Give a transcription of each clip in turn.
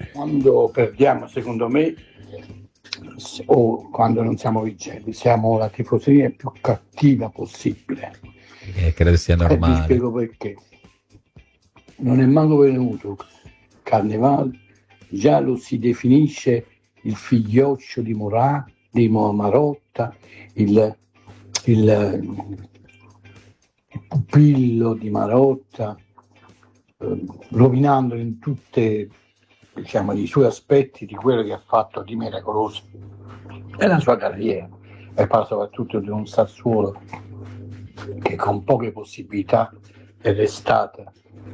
Quando perdiamo, secondo me, o quando non siamo vincenti, siamo la tifoseria più cattiva possibile. Credo sia Vi normale. spiego perché. Non è manco venuto Carnevale, già lo si definisce il figlioccio di Marotta, il pupillo di Marotta, rovinando in tutte, diciamo, i suoi aspetti di quello che ha fatto di miracoloso e la sua carriera. E parlo soprattutto di un Sassuolo che con poche possibilità è restata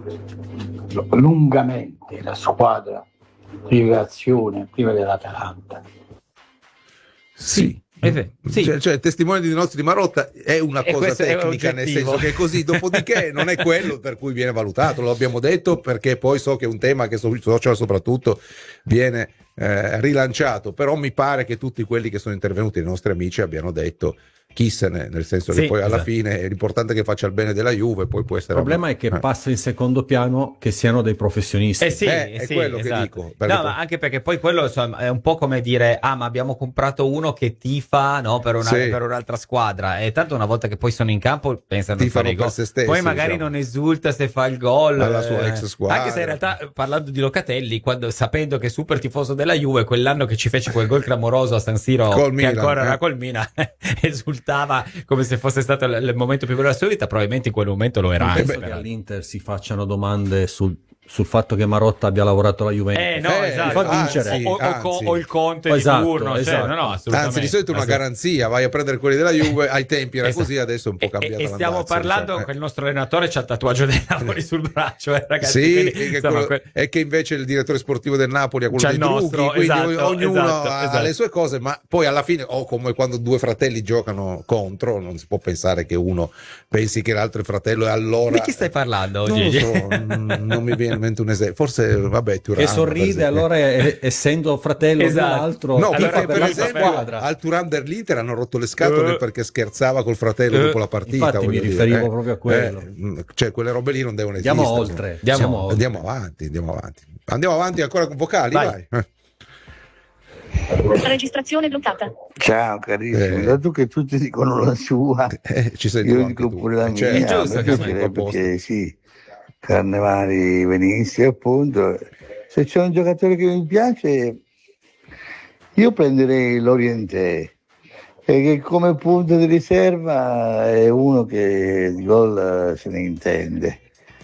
lungamente la squadra rivelazione prima dell'Atalanta. Sì. Sì. Cioè, testimone di nostri Marotta è una E cosa questo è tecnica, nel oggettivo. senso che è così, dopodiché non è quello per cui viene valutato, lo abbiamo detto, perché poi so che è un tema che sui social soprattutto viene rilanciato, però mi pare che tutti quelli che sono intervenuti, i nostri amici, abbiano detto chi se ne, nel senso che Sì, poi alla esatto. fine è l'importante che faccia il bene della Juve, poi può Il essere... problema è che passa in secondo piano che siano dei professionisti. Sì, è sì, quello che esatto. dico, perché No, poi- ma anche perché poi quello, insomma, è un po' come dire: ah, ma abbiamo comprato uno che tifa, no, per Sì. un'altra squadra, e tanto una volta che poi sono in campo pensano a Tifano fare i gol, per se stessi, poi magari diciamo. non esulta se fa il gol Alla sua ex squadra. anche se in realtà, parlando di Locatelli, quando, sapendo che è super tifoso della Juve, quell'anno che ci fece quel gol clamoroso a San Siro, Col che Milan, ancora era col Milan, esultava come se fosse stato il momento più bello della sua vita. Probabilmente in quel momento lo era Non anche. penso che all'Inter si facciano domande sul fatto che Marotta abbia lavorato alla Juventus. No, Ti esatto. fa vincere. O il Conte Esatto, di turno, esatto. no, assolutamente. Anzi, di solito è una Esatto. garanzia, vai a prendere quelli della Juve, ai tempi era Esatto. così, adesso è un po' cambiata E stiamo l'andazzo, parlando diciamo. che il nostro allenatore c'ha il tatuaggio del Napoli sul braccio, ragazzi. Sì, quindi, e che, insomma, e che invece il direttore sportivo del Napoli ha quello c'ha dei il nostro, drughi, quindi esatto, ognuno esatto, ha esatto. le sue cose, ma poi alla fine, come quando due fratelli giocano contro, non si può pensare che uno pensi che l'altro è fratello e allora... Di chi stai parlando Non lo oggi? so, non mi viene in mente un esempio, forse, vabbè, Thuram, Che sorride, per esempio. allora essendo fratello Esatto. dell'altro, No, Allora, perché per l'altra esempio squadra. al Thuram dell'Inter hanno rotto le scatole perché scherzava col fratello dopo la partita. Infatti mi voglio dire, riferivo proprio a quello. Cioè quelle robe lì non devono Andiamo esistere. oltre. Andiamo siamo oltre. Andiamo avanti ancora con vocali, Vai. vai. Registrazione bloccata. Ciao carissimo, dato che tutti dicono la sua, Ci sei tu io anche dico tu. pure la mia. Certo, È giusto A me che piacerebbe a posto. che sì, Carnevali venisse, appunto. Se c'è un giocatore che mi piace, io prenderei Lorientè, perché come punto di riserva è uno che di gol se ne intende.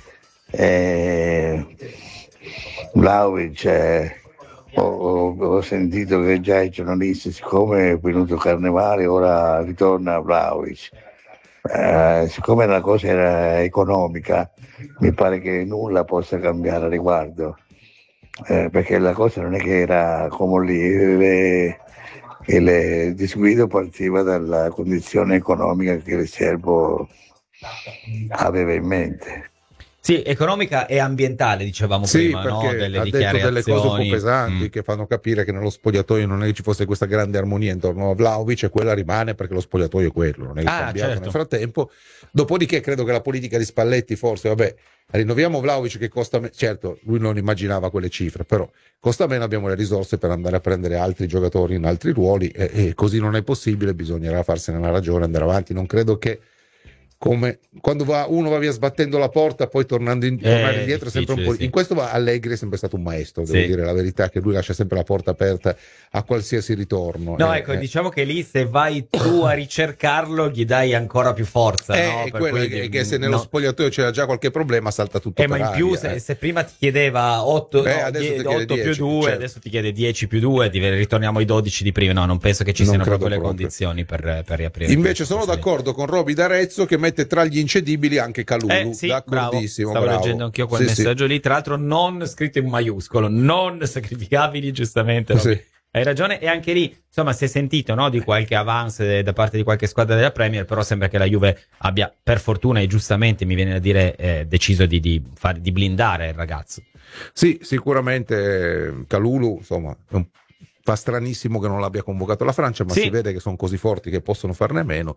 Vlahovic, ho sentito che già i giornalisti, siccome è venuto Carnevale, ora ritorna Vlahovic. Siccome la cosa era economica, mi pare che nulla possa cambiare a riguardo, perché la cosa non è che era come lì, il disguido partiva dalla condizione economica che il serbo aveva in mente. Sì, economica e ambientale, dicevamo Sì, prima, perché no? Delle ha detto delle cose un po' dichiarazioni. pesanti che fanno capire che nello spogliatoio non è che ci fosse questa grande armonia intorno a Vlahovic, e quella rimane perché lo spogliatoio è quello, non è cambiato certo. nel frattempo. Dopodiché credo che la politica di Spalletti forse, vabbè, rinnoviamo Vlahovic che costa meno, certo lui non immaginava quelle cifre, però costa meno, abbiamo le risorse per andare a prendere altri giocatori in altri ruoli e così non è possibile, bisognerà farsene una ragione, andare avanti. Non credo che come quando uno va via sbattendo la porta, poi tornare indietro è sempre un po'. sì. In questo Allegri è sempre stato un maestro, devo Sì. dire la verità, che lui lascia sempre la porta aperta a qualsiasi ritorno. No, ecco, diciamo che lì se vai tu a ricercarlo gli dai ancora più forza, no? È Per quello cui, che se nello no. spogliatoio c'era già qualche problema salta tutto Ma per in più, aria, se prima ti chiedeva 8, adesso ti chiede più 10, 2, certo. adesso ti chiede 10 più 2, ritorniamo ai 12 di prima. No, non penso che ci Non siano credo proprio le proprio. condizioni per riaprire. Invece sono d'accordo con Roby d'Arezzo che mette tra gli incedibili anche Calulu. Sì, bravo. D'accordissimo, Stavo bravo. leggendo anch'io quel Sì, messaggio lì, tra l'altro non scritto in maiuscolo, non sacrificabili, giustamente. Sì. Hai ragione, e anche lì, insomma, si è sentito, no, di qualche avance da parte di qualche squadra della Premier, però sembra che la Juve abbia, per fortuna e giustamente, mi viene da dire, deciso di blindare il ragazzo. Sì, sicuramente Calulu, insomma, fa stranissimo che non l'abbia convocato la Francia, ma Sì. si vede che sono così forti che possono farne meno,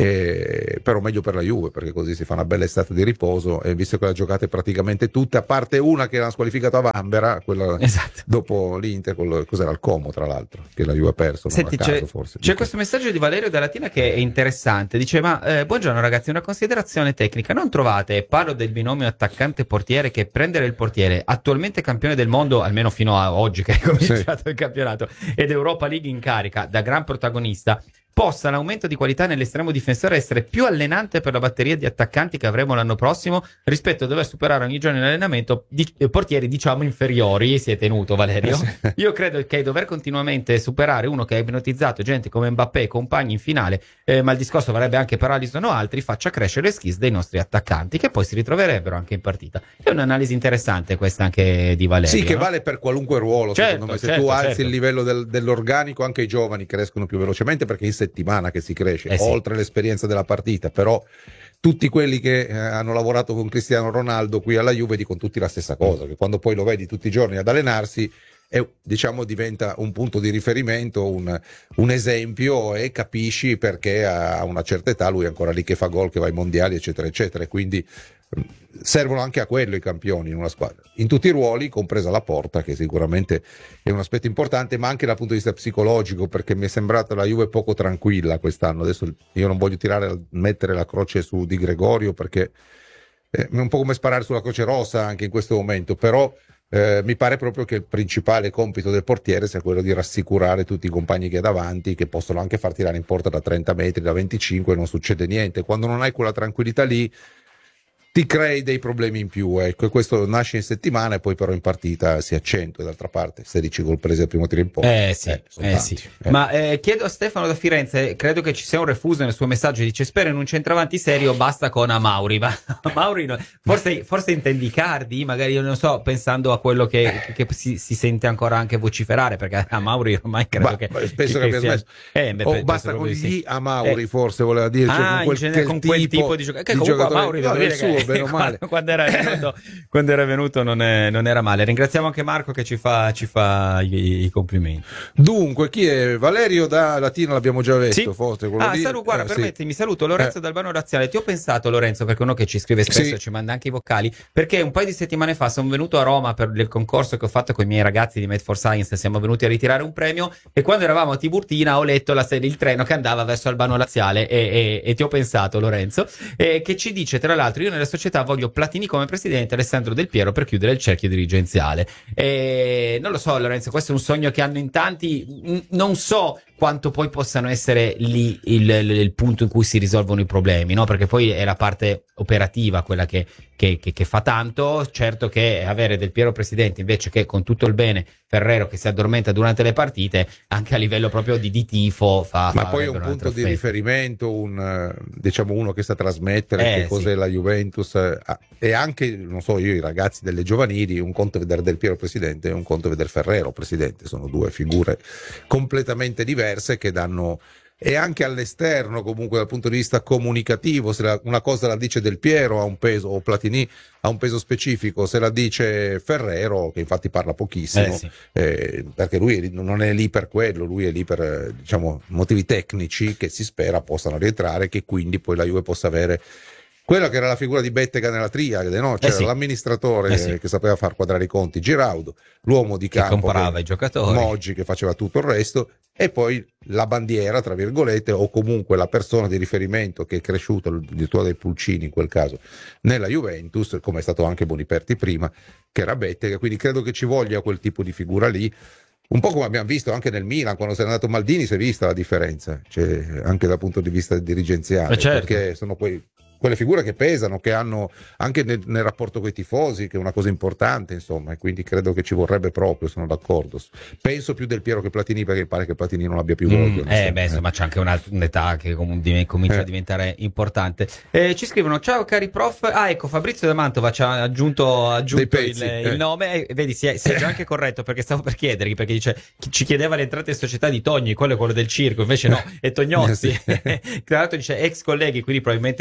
però meglio per la Juve, perché così si fa una bella estate di riposo, e visto che la giocate praticamente tutte, a parte una che l'ha squalificato a Vanvera, quella Esatto. dopo l'Inter, cos'era il Como tra l'altro, che la Juve ha perso, non Senti, a caso forse. c'è questo messaggio di Valerio da Latina che è interessante. Dice: ma buongiorno ragazzi, una considerazione tecnica. Non trovate, parlo del binomio attaccante-portiere, che prendere il portiere, attualmente campione del mondo, almeno fino a oggi che è cominciato il campionato, ed Europa League in carica, da gran protagonista, possa l'aumento di qualità nell'estremo difensore essere più allenante per la batteria di attaccanti che avremo l'anno prossimo, rispetto a dover superare ogni giorno in allenamento portieri diciamo inferiori? Si è tenuto Valerio. Io credo che dover continuamente superare uno che ha ipnotizzato gente come Mbappé e compagni in finale, ma il discorso varrebbe anche per Alisson o altri, faccia crescere le skills dei nostri attaccanti, che poi si ritroverebbero anche in partita. È un'analisi interessante questa anche di Valerio. Sì, che no? vale per qualunque ruolo, Certo, secondo me. Se certo, tu alzi certo. il livello dell'organico, anche i giovani crescono più velocemente, perché in settimana che si cresce, Sì. oltre l'esperienza della partita. Però tutti quelli che hanno lavorato con Cristiano Ronaldo qui alla Juve dicono tutti la stessa cosa, che quando poi lo vedi tutti i giorni ad allenarsi, diciamo diventa un punto di riferimento, un esempio, e capisci perché a una certa età lui è ancora lì che fa gol, che va ai mondiali, eccetera eccetera. Quindi servono anche a quello i campioni in una squadra, in tutti i ruoli, compresa la porta, che sicuramente è un aspetto importante, ma anche dal punto di vista psicologico, perché mi è sembrata la Juve poco tranquilla quest'anno. Adesso io non voglio mettere la croce su Di Gregorio, perché è un po' come sparare sulla Croce Rossa anche in questo momento, però mi pare proprio che il principale compito del portiere sia quello di rassicurare tutti i compagni che ha davanti, che possono anche far tirare in porta da 30 metri, da 25, e non succede niente. Quando non hai quella tranquillità lì, ti crei dei problemi in più, ecco, e questo nasce in settimana e poi però in partita si accentua. D'altra parte 16 gol presi al primo tiro in porta, Sì. tanti. Ma chiedo a Stefano da Firenze, credo che ci sia un refuso nel suo messaggio, dice: spero in un centravanti serio, basta con Amauri. Ma Amauri forse intendi Icardi, magari, io non so, pensando a quello che si sente ancora anche vociferare, perché Amauri ormai credo che penso che abbia smesso. penso Basta con proprio di sì. gli Amauri, forse voleva dire, cioè, con quel tipo di giocatore, che comunque Amauri devo dire che bene o male. quando era venuto non era male. Ringraziamo anche Marco che ci fa i complimenti. Dunque, chi è? Valerio da Latina, l'abbiamo già detto, Sì. forse quello lì. Guarda, permettimi, saluto Lorenzo dal Albano Laziale. Ti ho pensato, Lorenzo, perché uno che ci scrive spesso, Sì. ci manda anche i vocali, perché un paio di settimane fa sono venuto a Roma per il concorso che ho fatto con i miei ragazzi di Made for Science. Siamo venuti a ritirare un premio, e quando eravamo a Tiburtina ho letto il treno che andava verso Albano Laziale, e ti ho pensato, Lorenzo, che ci dice, tra l'altro: io nella società voglio Platini come presidente, Alessandro Del Piero per chiudere il cerchio dirigenziale. Non lo so, Lorenzo, questo è un sogno che hanno in tanti. Non so quanto poi possano essere lì il punto in cui si risolvono i problemi, no? Perché poi è la parte operativa quella che fa tanto. Certo che avere Del Piero presidente, invece che, con tutto il bene, Ferrero che si addormenta durante le partite, anche a livello proprio di tifo ma poi è un punto di riferimento, diciamo uno che sa trasmettere che cos'è la Juventus, e anche, non so, io i ragazzi delle giovanili, un conto è vedere Del Piero presidente e un conto è vedere Ferrero presidente, sono due figure completamente diverse che danno. E anche all'esterno, comunque, dal punto di vista comunicativo, se una cosa la dice Del Piero ha un peso, o Platini ha un peso specifico, se la dice Ferrero, che infatti parla pochissimo, perché lui non è lì per quello, lui è lì per diciamo motivi tecnici che si spera possano rientrare, che quindi poi la Juve possa avere quella che era la figura di Bettega nella triade, no? C'era l'amministratore che sapeva far quadrare i conti, Giraudo, l'uomo di campo che comprava i giocatori, Moggi che faceva tutto il resto, e poi la bandiera, tra virgolette, o comunque la persona di riferimento che è cresciuto, il direttore dei Pulcini in quel caso, nella Juventus, come è stato anche Boniperti prima, che era Bettega. Quindi credo che ci voglia quel tipo di figura lì, un po' come abbiamo visto anche nel Milan, quando se n'è andato Maldini si è vista la differenza, cioè, anche dal punto di vista dirigenziale, perché sono quelle figure che pesano, che hanno anche nel rapporto con i tifosi, che è una cosa importante, insomma, e quindi credo che ci vorrebbe proprio, sono d'accordo. Penso più Del Piero che Platini, perché pare che Platini non abbia più voglia. Insomma, c'è anche un'età che comincia a diventare importante. Ci scrivono: ciao cari prof. Ecco, Fabrizio da Mantova ci ha aggiunto il nome, vedi, si è già anche corretto, perché stavo per chiedergli, perché dice, ci chiedeva le entrate in società di Togni, quello è quello del circo, invece no, è Tognozzi. Tra l'altro dice ex colleghi, quindi probabilmente un prof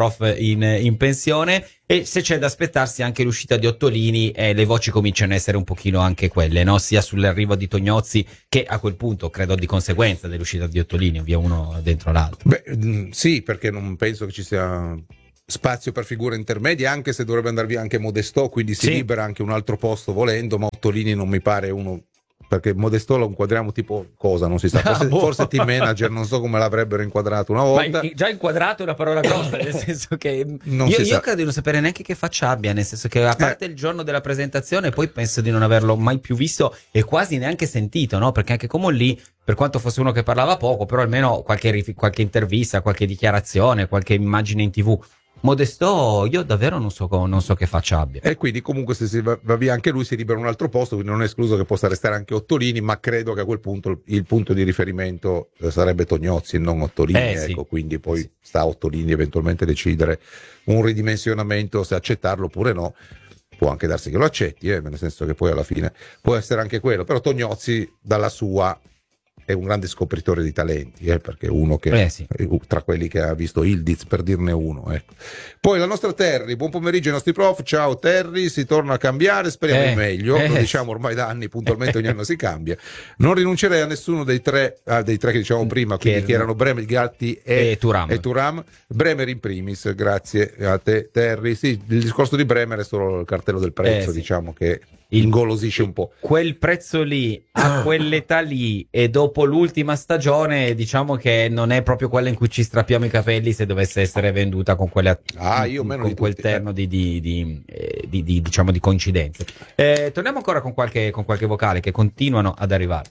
prof in pensione, e se c'è da aspettarsi anche l'uscita di Ottolini, le voci cominciano a essere un pochino anche quelle, no? Sia sull'arrivo di Tognozzi che a quel punto credo di conseguenza dell'uscita di Ottolini, via uno dentro l'altro. Beh, sì, perché non penso che ci sia spazio per figure intermedie, anche se dovrebbe andare via anche Modestò, quindi si libera anche un altro posto volendo, ma Ottolini non mi pare uno, perché Modestò lo inquadriamo tipo cosa, non si sa, forse team manager, non so come l'avrebbero inquadrato una volta. Ma già inquadrato è una parola grossa, nel senso che io credo di non sapere neanche che faccia abbia, nel senso che a parte il giorno della presentazione, poi penso di non averlo mai più visto e quasi neanche sentito, no? Perché anche come lì, per quanto fosse uno che parlava poco, però almeno qualche intervista, qualche dichiarazione, qualche immagine in TV. Modestò io davvero non so che faccia abbia. E quindi comunque se si va via anche lui si libera un altro posto, quindi non è escluso che possa restare anche Ottolini, ma credo che a quel punto il punto di riferimento sarebbe Tognozzi e non Ottolini, ecco, quindi poi sta a Ottolini eventualmente decidere un ridimensionamento, se accettarlo oppure no. Può anche darsi che lo accetti, nel senso che poi alla fine può essere anche quello, però Tognozzi dalla sua è un grande scopritore di talenti, perché uno che tra quelli che ha visto Ildiz, per dirne uno, ecco. Poi la nostra Terry, buon pomeriggio ai nostri prof, ciao Terry, si torna a cambiare, speriamo in meglio, lo diciamo ormai da anni, puntualmente ogni anno si cambia. Non rinuncerei a nessuno dei tre che dicevamo prima, quindi che erano Bremer, Gatti e Thuram. Bremer in primis, grazie a te Terry. Sì, il discorso di Bremer è solo il cartello del prezzo, diciamo che ingolosisce un po'. Quel prezzo lì, a quell'età lì, e dopo l'ultima stagione, diciamo che non è proprio quella in cui ci strappiamo i capelli se dovesse essere venduta con quelle io meno con di quel tutti, terno diciamo di coincidenze. Torniamo ancora con qualche vocale che continuano ad arrivare.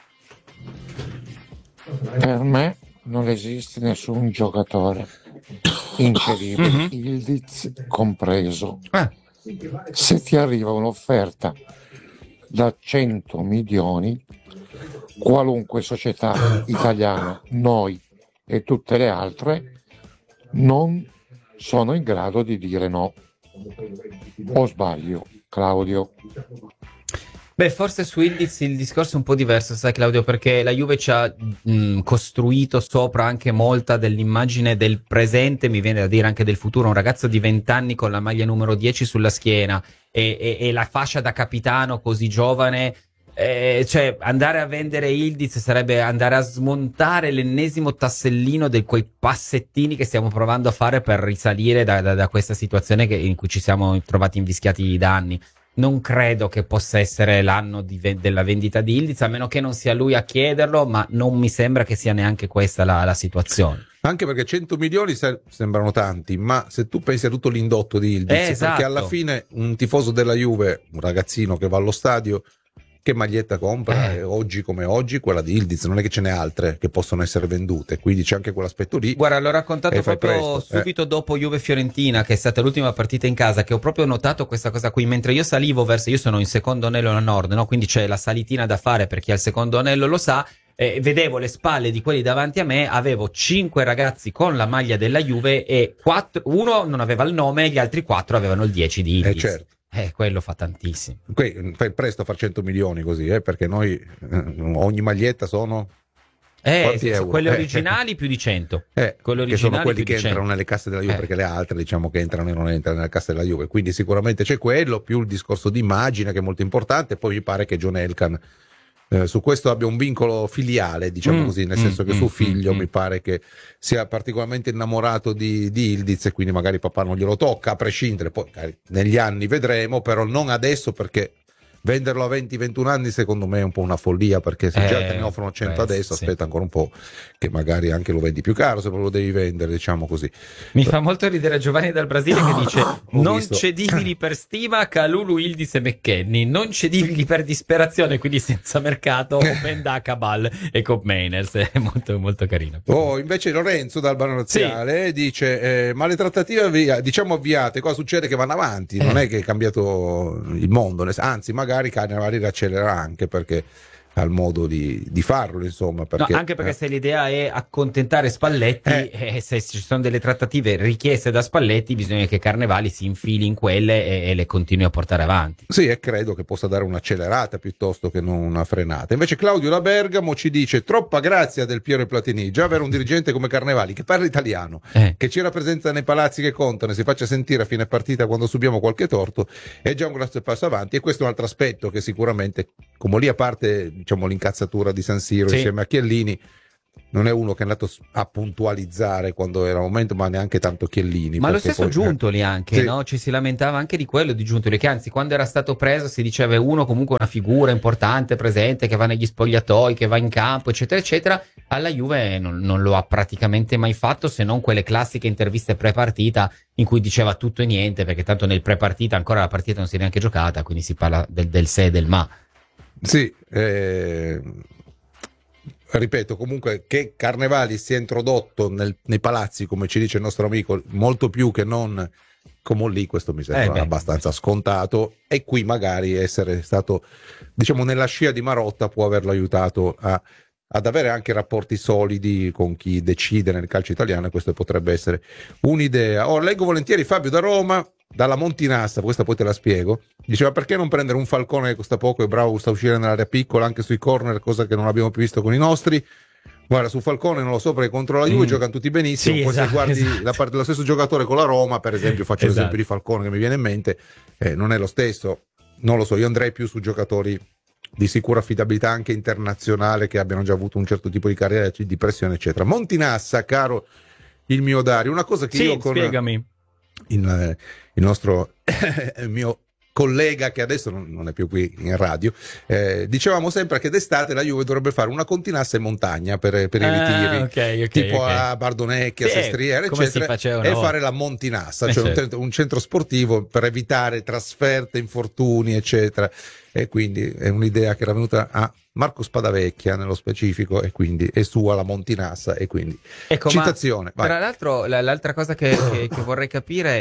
Per me non esiste nessun giocatore incredibile, Ildiz compreso. Se ti arriva un'offerta da 100 milioni, qualunque società italiana, noi e tutte le altre, non sono in grado di dire no. O sbaglio, Claudio? Beh, forse su Ildiz il discorso è un po' diverso, sai Claudio, perché la Juve ci ha costruito sopra anche molta dell'immagine del presente, mi viene da dire anche del futuro, un ragazzo di 20 anni con la maglia numero 10 sulla schiena e la fascia da capitano così giovane, cioè andare a vendere Ildiz sarebbe andare a smontare l'ennesimo tassellino di quei passettini che stiamo provando a fare per risalire da questa situazione in cui ci siamo trovati invischiati da anni. Non credo che possa essere l'anno della vendita di Ildiz, a meno che non sia lui a chiederlo, ma non mi sembra che sia neanche questa la situazione. Anche perché 100 milioni sembrano tanti, ma se tu pensi a tutto l'indotto di Ildiz, perché alla fine un tifoso della Juve, un ragazzino che va allo stadio, che maglietta compra? Oggi come oggi quella di Ildiz, non è che ce n'è altre che possono essere vendute, quindi c'è anche quell'aspetto lì. Guarda, l'ho raccontato proprio subito dopo Juve-Fiorentina, che è stata l'ultima partita in casa, che ho proprio notato questa cosa qui, mentre io salivo io sono in secondo anello a nord, no? Quindi c'è la salitina da fare per chi ha il secondo anello lo sa, vedevo le spalle di quelli davanti a me, avevo 5 ragazzi con la maglia della Juve e uno non aveva il nome, gli altri 4 avevano il 10 di Ildiz. Certo. Quello fa tantissimo. Fai presto a far 100 milioni così, perché noi ogni maglietta sono quelle originali più di 100. Che sono quelli che entrano nelle casse della Juve, perché le altre diciamo che entrano e non entrano nella cassa della Juve. Quindi sicuramente c'è quello, più il discorso di immagine che è molto importante. Poi mi pare che John Elkann su questo abbia un vincolo filiale, diciamo così, nel senso che suo figlio mi pare che sia particolarmente innamorato di Ildiz e quindi magari papà non glielo tocca, a prescindere, poi negli anni vedremo, però non adesso, perché venderlo a 20-21 anni secondo me è un po' una follia, perché se già te ne offrono 100 adesso, aspetta ancora un po' che magari anche lo vendi più caro se lo devi vendere, diciamo così. Mi fa molto ridere Giovanni dal Brasile che dice non cedibili per stima Kalulu, Ildiz e McKennie, non cedibili per disperazione, quindi senza mercato Openda, Cabal e Cop Mainers. È molto molto carino. Invece Lorenzo dal Bananaziale dice ma le trattative diciamo avviate, cosa succede? Che vanno avanti, non è che è cambiato il mondo, anzi magari Cannavaro accelera anche, perché al modo di farlo, insomma, perché, no, anche perché se l'idea è accontentare Spalletti, se ci sono delle trattative richieste da Spalletti, bisogna che Carnevali si infili in quelle e le continui a portare avanti. sì, e credo che possa dare un'accelerata piuttosto che non una frenata. Invece Claudio da Bergamo ci dice: troppa grazia del Piero e Platini, già avere un dirigente come Carnevali che parla italiano, che ci rappresenta nei palazzi che contano e si faccia sentire a fine partita quando subiamo qualche torto, è già un grosso passo avanti. E questo è un altro aspetto che sicuramente, come lì a parte, diciamo, l'incazzatura di San Siro insieme a Chiellini, non è uno che è andato a puntualizzare quando era momento, ma neanche tanto Chiellini. Ma lo stesso poi, Giuntoli anche, sì. no? Ci si lamentava anche di quello di Giuntoli, che anzi quando era stato preso si diceva uno comunque una figura importante, presente, che va negli spogliatoi, che va in campo, eccetera, eccetera. Alla Juve non lo ha praticamente mai fatto, se non quelle classiche interviste pre-partita in cui diceva tutto e niente, perché tanto nel pre-partita ancora la partita non si è neanche giocata, quindi si parla del se e del ma. Sì, ripeto, comunque che Carnevali sia introdotto nei palazzi, come ci dice il nostro amico, molto più che non come lì, questo mi sembra abbastanza scontato, e qui magari essere stato, diciamo, nella scia di Marotta può averlo aiutato ad avere anche rapporti solidi con chi decide nel calcio italiano, e questo potrebbe essere un'idea. Leggo volentieri Fabio da Roma, dalla Montinassa, questa poi te la spiego, diceva: perché non prendere un Falcone che costa poco e bravo, sta a uscire nell'area piccola anche sui corner, cosa che non abbiamo più visto con i nostri. Guarda, su Falcone non lo so, perché contro la Juve giocano tutti benissimo, sì, poi esatto, se guardi la parte dello stesso giocatore con la Roma, per esempio, faccio l'esempio di Falcone che mi viene in mente, non è lo stesso, non lo so, io andrei più su giocatori di sicura affidabilità anche internazionale, che abbiano già avuto un certo tipo di carriera, di pressione, eccetera. Montinassa, caro il mio Dario, una cosa che io con spiegami. il nostro il mio collega, che adesso non è più qui in radio, dicevamo sempre che d'estate la Juve dovrebbe fare una Continassa in montagna per i ritiri, tipo a Bardonecchia, a Sestriere, eccetera, e fare la Montinassa, cioè un centro sportivo per evitare trasferte, infortuni, eccetera. E quindi è un'idea che era venuta a Marco Spadavecchia nello specifico, e quindi è sua la Montinassa, e quindi citazione. Tra l'altro l'altra cosa che vorrei capire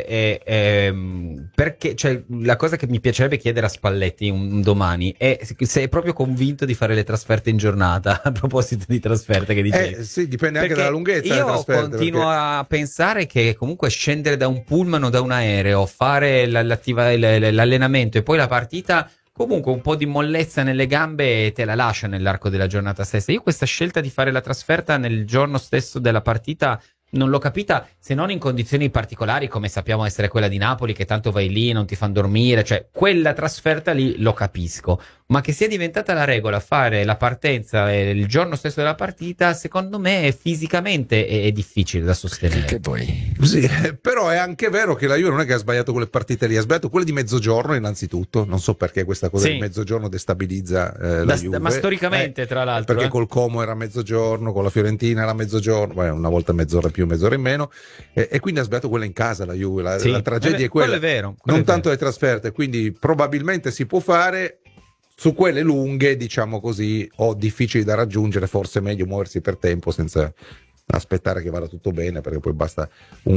è perché, cioè, la cosa che mi piacerebbe chiedere a Spalletti un domani è se è proprio convinto di fare le trasferte in giornata. A proposito di traferte, che dice sì, dipende anche dalla lunghezza delle trasferte. Io continuo a pensare che comunque scendere da un pullman o da un aereo, fare l'allenamento e poi la partita, comunque un po' di mollezza nelle gambe te la lascia nell'arco della giornata stessa. Io questa scelta di fare la trasferta nel giorno stesso della partita non l'ho capita, se non in condizioni particolari come sappiamo essere quella di Napoli, che tanto vai lì, non ti fanno dormire, cioè quella trasferta lì lo capisco, ma che sia diventata la regola fare la partenza il giorno stesso della partita, secondo me fisicamente è difficile da sostenere. Che poi sì, però è anche vero che la Juve non è che ha sbagliato quelle partite lì, ha sbagliato quelle di mezzogiorno innanzututto, non so perché questa cosa di mezzogiorno destabilizza la Juve, ma storicamente tra l'altro perché col Como era mezzogiorno, con la Fiorentina era mezzogiorno, una volta mezz'ora più, mezz'ora in meno, e quindi ha sbagliato quella in casa la Juve, la tragedia è quella, quello è vero, non tanto le trasferte, quindi probabilmente si può fare. Su quelle lunghe, diciamo così, o difficili da raggiungere, forse è meglio muoversi per tempo senza aspettare che vada tutto bene, perché poi basta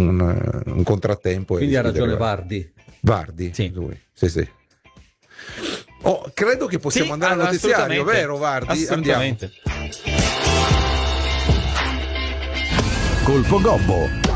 un contrattempo. Quindi ha ragione Vardi. Sì. Lui. Sì. Credo che possiamo andare al notiziario, vero Vardi? Assolutamente. Andiamo. Colpo Gobbo.